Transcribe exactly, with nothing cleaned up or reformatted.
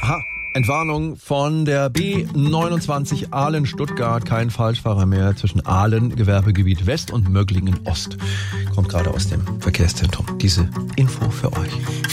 Aha, Entwarnung von der B neunundzwanzig Aalen-Stuttgart. Kein Falschfahrer mehr zwischen Aalen, Gewerbegebiet West und Möglingen Ost. Kommt gerade aus dem Verkehrszentrum. Diese Info für euch.